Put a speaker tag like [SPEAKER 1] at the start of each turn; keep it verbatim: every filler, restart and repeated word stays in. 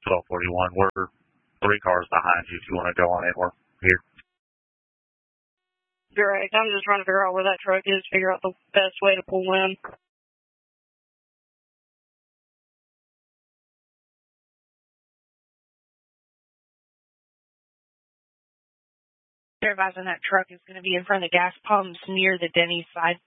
[SPEAKER 1] twelve forty-one. We're three cars behind you if you want to go on it. We're here.
[SPEAKER 2] Great. I'm just trying to figure out where that truck is, figure out the best way to pull in. They're advising that truck is going to be in front of the gas pumps near the Denny's side.